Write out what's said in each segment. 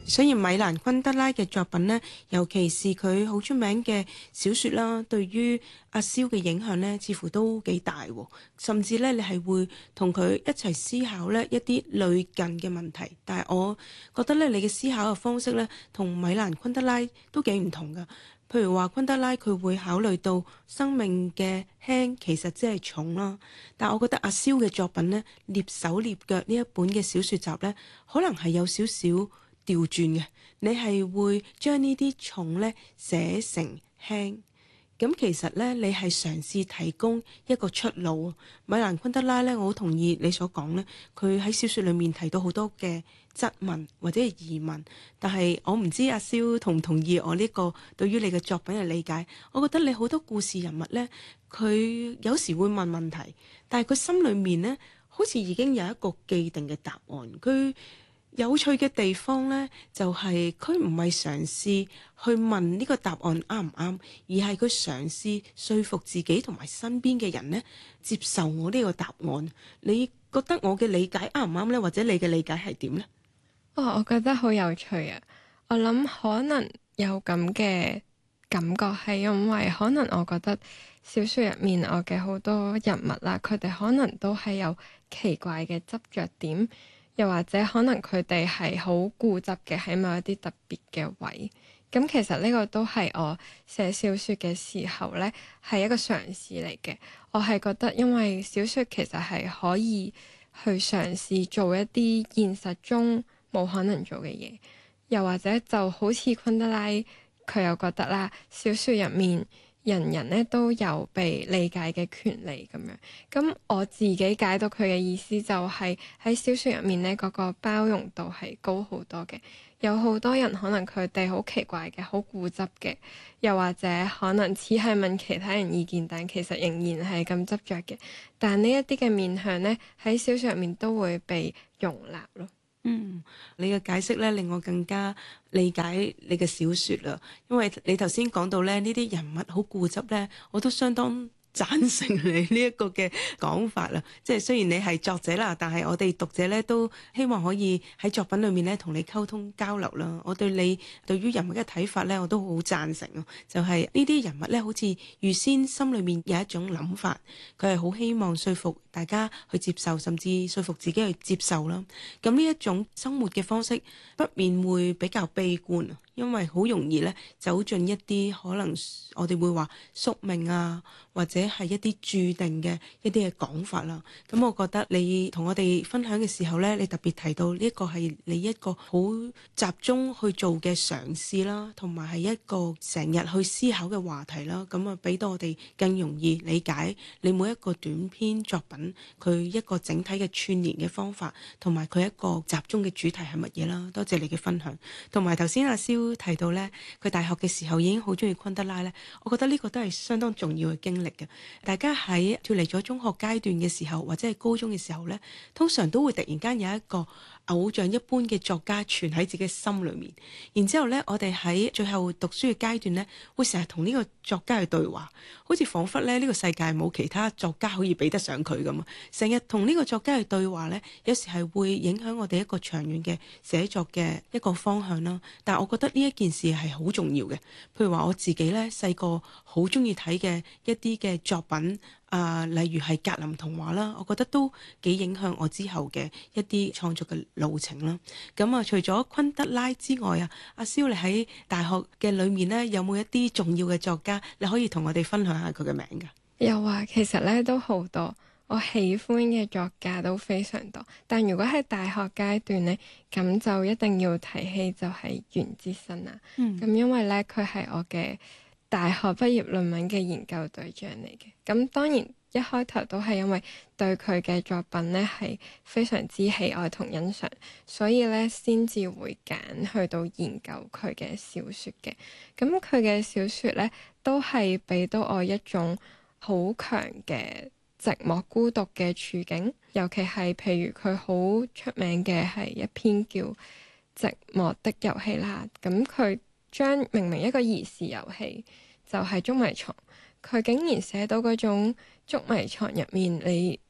所以米蘭昆德拉嘅作品呢，尤其是佢好出名嘅小說啦，對於阿蕭嘅影響呢，似乎都幾大喎。甚至呢，你係會同佢一齊思考呢一啲類近嘅問題。但係我覺得呢，你嘅思考嘅方式呢，同米蘭昆德拉都幾唔同㗎。譬如話昆德拉佢會考慮到生命嘅輕其實即係重啦，但我覺得阿蕭嘅作品呢，躡手躡腳呢一本嘅小說集呢，可能係有少少調轉嘅，你係會將呢啲重呢寫成輕。咁其實咧，你係嘗試提供一個出路。米蘭昆德拉咧，我好同意你所講咧，佢喺小説裏面提到好多嘅質問或者係疑問，但係我唔知阿蕭同唔同意我呢個對於你嘅作品嘅理解。我覺得你好多故事人物咧，佢有時會問問題，但係佢心裏面咧，好似已經有一個既定嘅答案。佢有趣嘅地方呢，就係佢唔係嘗試去問呢個答案啱唔啱，而係佢嘗試說服自己同埋身邊嘅人呢，接受我呢個答案。你覺得我嘅理解啱唔啱呢？或者你嘅理解係點呢？ 我覺得好有趣啊！我諗可能有咁嘅感覺係因為可能我覺得小説入面我嘅好多人物啦，佢哋可能都係有奇怪嘅執着點。又或者可能佢哋係好固執嘅喺某一啲特別嘅位，咁其實呢個都係我寫小説嘅時候呢，係一個嘗試嚟嘅。我係覺得因為小説其實係可以去嘗試做一啲現實中冇可能做嘅嘢，又或者就好似昆德拉佢又覺得啦，小説入面人人咧都有被理解嘅權利咁樣，咁我自己解讀佢嘅意思就係喺小説入面咧嗰個包容度係高好多嘅，有好多人可能佢哋好奇怪嘅，好固執嘅，又或者可能只係問其他人意見，但其實仍然係咁執着嘅，但呢一啲嘅面向咧喺小説入面都會被容納咯。 你嘅解釋咧令我更加理解你嘅小説啦，因為你頭先講到咧呢啲人物好固執咧，我都相當贊成你呢一個嘅講法啦。即係雖然你係作者啦，但係我哋讀者咧都希望可以喺作品裏面咧同你溝通交流啦。我對你對於人物嘅睇法咧，我都好贊成啊。就係呢啲人物咧，好似預先心裏面有一種諗法，佢係好希望說服大家去接受，甚至說服自己去接受啦。咁呢一種生活嘅方式，不免會比較悲觀啊，因為好容易咧走進一啲可能我哋會話宿命啊，或者係一啲注定嘅一啲嘅講法啦。咁我覺得你同我哋分享嘅時候咧，你特別提到呢一個係你一個好集中去做嘅嘗試啦，同埋係一個成日去思考嘅話題啦。咁啊，俾到我哋更容易理解你每一個短篇作品佢一個整體嘅串聯嘅方法，同埋佢一個集中嘅主題係乜嘢啦。多謝你嘅分享，同埋頭先阿蕭提到咧，佢大學嘅時候已經好中意昆德拉咧，我覺得呢個都係相當重要嘅經歷嘅。大家喺脫離咗中學階段嘅時候，或者係高中嘅時候咧，通常都會突然間有一個偶像一般嘅作家存喺自己心裏面，然之後咧，我哋喺最後讀書嘅階段咧，會成日同呢個作家去對話，好似彷彿咧呢個世界冇其他作家可以比得上佢咁啊！成日同呢個作家去對話咧，有時係會影響我哋一個長遠嘅寫作嘅一個方向啦。但係我覺得呢一件事係好重要嘅。譬如話我自己咧細個好中意睇嘅一啲嘅作品。例如係格林童話啦，我覺得都幾影響我之後嘅一啲創作嘅路程啦。咁除咗昆德拉之外啊，阿蕭你喺大學嘅裏面呢，有冇一啲重要嘅作家你可以同我哋分享下佢嘅名㗎？ 有啊，其實咧都好多，我喜歡嘅作家都非常多。但如果喺大學階段呢，咁就一定要提起就係袁哲新啊。咁因為咧佢係我嘅大學畢業論文嘅研究對象嚟嘅，咁當然一開頭都係因為對佢嘅作品咧係非常之喜愛同欣賞，所以咧先至會揀去到研究佢嘅小説嘅。咁佢嘅小説咧都係俾到我一種好強嘅寂寞孤獨嘅處境，尤其係譬如佢好出名嘅係一篇叫《寂寞的遊戲》啦，咁佢將明明一個兒時遊戲就係捉迷藏，佢竟然寫到嗰種捉迷藏入面你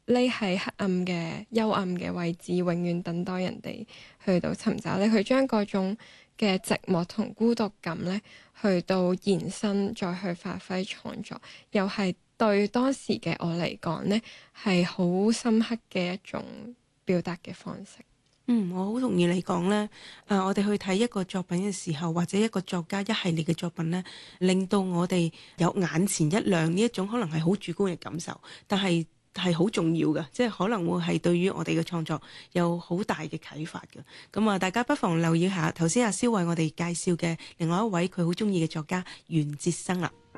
匿喺黑暗嘅幽暗嘅位置，永遠等待人哋去到尋找你。佢將嗰種嘅寂寞同孤獨感咧，去到延伸，再去發揮創作，又係對當時嘅我嚟講咧，係好深刻嘅一種表達嘅方式。 我好同意你講咧。我哋去睇一個作品嘅時候，或者一個作家一系列嘅作品咧，令到我哋有眼前一亮呢一種可能係好主觀嘅感受，但係好重要嘅，即係可能會係對於我哋嘅創作有好大嘅啟發嘅。咁啊，大家不妨留意下頭先阿蕭為我哋介紹嘅另外一位佢好中意嘅作家袁哲生啦。